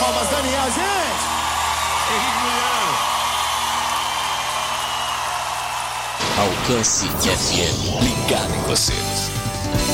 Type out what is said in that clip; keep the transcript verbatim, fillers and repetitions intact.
palmas, Daniel, gente! Henrique Juliano. Alcance F M, ligado em você.